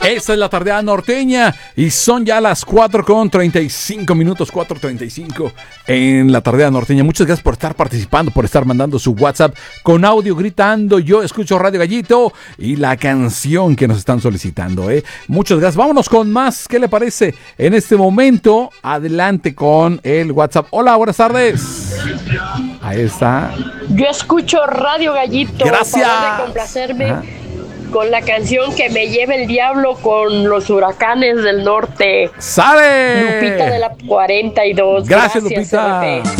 Esta es la tardeada norteña y son ya las 4:35, 4:35 en la tardeada norteña. Muchas gracias por estar participando, por estar mandando su WhatsApp con audio gritando "Yo escucho Radio Gallito" y la canción que nos están solicitando. Muchas gracias. Vámonos con más. ¿Qué le parece en este momento? Adelante con el WhatsApp. Hola, buenas tardes. Ahí está. Yo escucho Radio Gallito. Gracias. Para complacerme con la canción que me lleve el diablo con los huracanes del norte. ¡Sale! Lupita de la 42. Gracias, Lupita. Bebé.